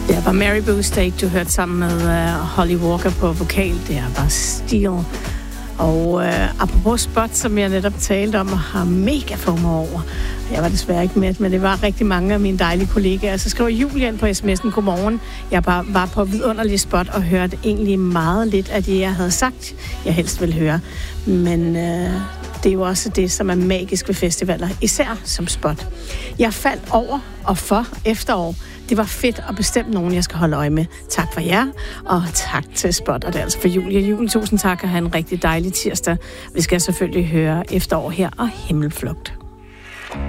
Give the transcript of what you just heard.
Det var Mary Boostage, du hørte sammen med Holly Walker på vokal. Det var Steel. Og apropos Spot, som jeg netop talte om, og har mega FOMO over. Jeg var desværre ikke med, men det var rigtig mange af mine dejlige kollegaer. Så skriver Julian på sms'en, godmorgen. Jeg var på vidunderlig Spot og hørte egentlig meget lidt af det, jeg havde sagt, jeg helst ville høre. Men det er jo også det, som er magisk ved festivaler, især som Spot. Jeg faldt over og for efterår. Det var fedt og bestemt nogen, jeg skal holde øje med. Tak for jer, og tak til Spot. Og det er altså for Julie. Julie, tusind tak, og have en rigtig dejlig tirsdag. Vi skal selvfølgelig høre efterår her og Himmelflugt.